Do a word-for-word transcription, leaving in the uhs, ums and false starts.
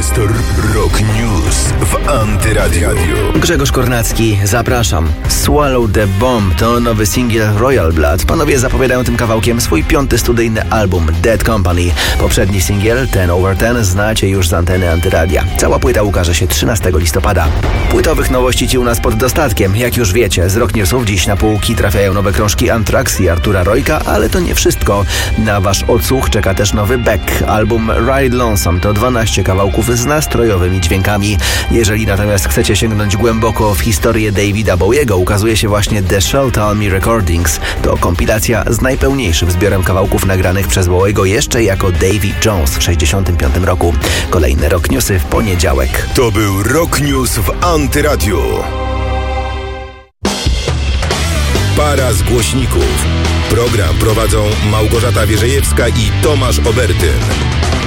jest Rock News w Antyradiu. Grzegorz Kornacki, zapraszam. Swallow the Bomb to nowy singiel Royal Blood. Panowie zapowiadają tym kawałkiem swój piąty studyjny album Dead Company. Poprzedni singiel ten over ten znacie już z anteny Antyradia. Cała płyta ukaże się trzynastego listopada. Płytowych nowości ci u nas pod dostatkiem. Jak już wiecie, z Rock Newsów dziś na półki trafiają nowe krążki Anthrax i Artura Rojka, ale to nie wszystko. Na wasz odsłuch czeka też nowy Beck. Album Ride Lonesome to dwanaście kawałków z nastrojowymi dźwiękami. Jeżeli natomiast chcecie sięgnąć głęboko w historię Davida Bowiego, ukazuje się właśnie The Shell Tell Me Recordings. To kompilacja z najpełniejszym zbiorem kawałków nagranych przez Bowiego jeszcze jako Davy Jones w sześćdziesiątym piątym roku. Kolejne Rock Newsy w poniedziałek. To był Rock News w Antyradiu. Para z głośników. Program prowadzą Małgorzata Wierzejewska i Tomasz Obertyn.